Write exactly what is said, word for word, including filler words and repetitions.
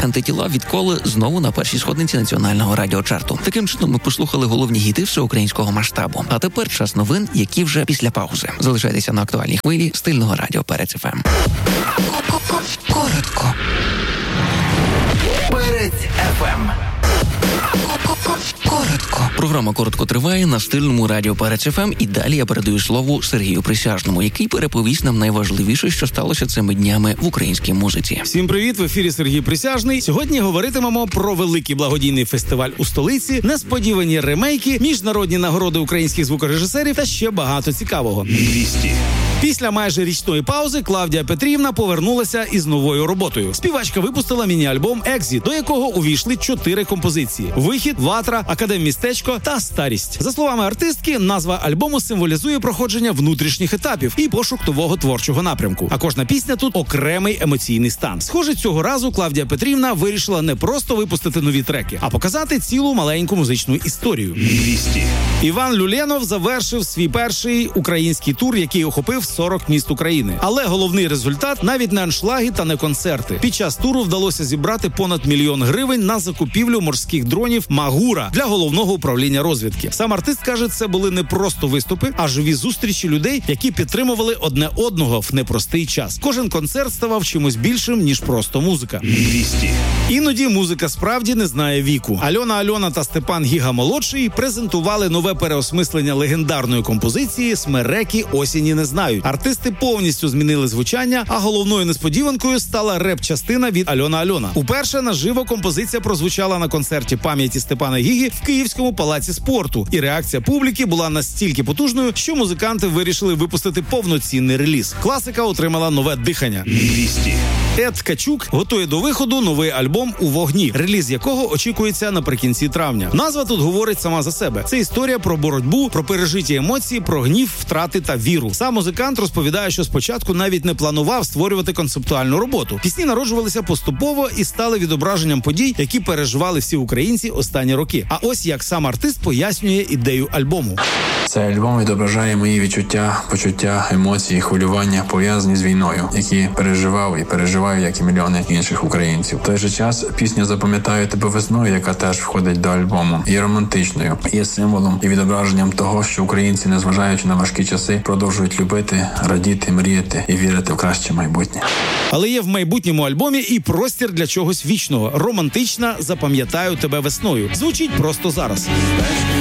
Антитіла відколи знову на першій сходниці національного радіочарту. Таким чином ми послухали головні гіти всеукраїнського масштабу. А тепер час новин, які вже після паузи. Залишайтеся на актуальній хвилі стильного радіо Перець еф ем. Коротко. Перець еф ем. Коротко. Програма «Коротко» триває на стильному радіо Перець еф ем, і далі я передаю слово Сергію Присяжному, який переповість нам найважливіше, що сталося цими днями в українській музиці. Всім привіт, в ефірі Сергій Присяжний. Сьогодні говоритимемо про великий благодійний фестиваль у столиці, несподівані ремейки, міжнародні нагороди українських звукорежисерів та ще багато цікавого. Вісті. Після майже річної паузи Клавдія Петрівна повернулася із новою роботою. Співачка випустила міні-альбом «Екзіт», до якого увійшли чотири композиції: «Вихід», «Ватра», «Академмістечко» та «Старість». За словами артистки, назва альбому символізує проходження внутрішніх етапів і пошук нового творчого напрямку. А кожна пісня тут окремий емоційний стан. Схоже, цього разу Клавдія Петрівна вирішила не просто випустити нові треки, а показати цілу маленьку музичну історію. Вісті. Іван Люленов завершив свій перший український тур, який охопив сорок міст України. Але головний результат – навіть не аншлаги та не концерти. Під час туру вдалося зібрати понад мільйон гривень на закупівлю морських дронів «Магура» для головного управління розвідки. Сам артист каже, це були не просто виступи, а живі зустрічі людей, які підтримували одне одного в непростий час. Кожен концерт ставав чимось більшим, ніж просто музика. Вісті. Іноді музика справді не знає віку. Альона Альона та Степан Гіга-молодший презентували нове переосмислення легендарної композиції «Смереки осені не знають». Артисти повністю змінили звучання, а головною несподіванкою стала реп-частина від Альона Альона. Уперше наживо композиція прозвучала на концерті пам'яті Степана Гіги в Київському палаці спорту. І реакція публіки була настільки потужною, що музиканти вирішили випустити повноцінний реліз. Класика отримала нове дихання. Вісті. Ед Ткачук готує до виходу новий альбом «У вогні», реліз якого очікується наприкінці травня. Назва тут говорить сама за себе. Це історія про боротьбу, про пережиті емоції, про гнів, втрати та віру. Сам музикант розповідає, що спочатку навіть не планував створювати концептуальну роботу. Пісні народжувалися поступово і стали відображенням подій, які переживали всі українці останні роки. А ось як сам артист пояснює ідею альбому. Цей альбом відображає мої відчуття, почуття, емоції, хвилювання, пов'язані з війною, які переживав і переживаю, як і мільйони інших українців. В той же час пісня «Запам'ятаю тебе весною», яка теж входить до альбому, є романтичною, є символом і відображенням того, що українці, незважаючи на важкі часи, продовжують любити, радіти, мріяти і вірити в краще майбутнє. Але є в майбутньому альбомі і простір для чогось вічного. Романтична «Запам'ятаю тебе весною» звучить просто зараз.